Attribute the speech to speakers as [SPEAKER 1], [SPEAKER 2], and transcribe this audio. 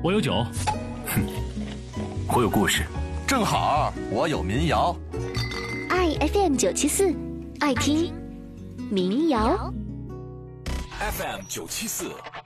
[SPEAKER 1] 我有酒。
[SPEAKER 2] 我有故事。
[SPEAKER 3] 正好我有民谣。
[SPEAKER 4] 爱 FM 974，爱听民谣。
[SPEAKER 2] FM 974